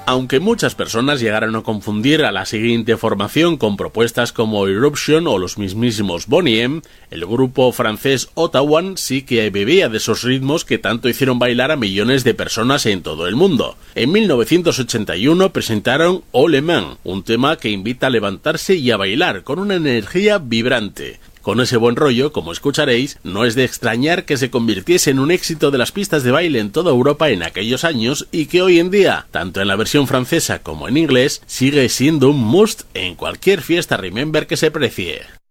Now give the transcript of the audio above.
Aunque muchas personas llegaron a confundir a la siguiente formación con propuestas como Eruption o los mismísimos Boney M, el grupo francés Ottawa sí que bebía de esos ritmos que tanto hicieron bailar a millones de personas en todo el mundo. En 1981 presentaron All Le Man, un tema que invita a levantarse y a bailar con una energía vibrante. Con ese buen rollo, como escucharéis, no es de extrañar que se convirtiese en un éxito de las pistas de baile en toda Europa en aquellos años y que hoy en día, tanto en la versión francesa como en inglés, sigue siendo un must en cualquier fiesta Remember que se precie.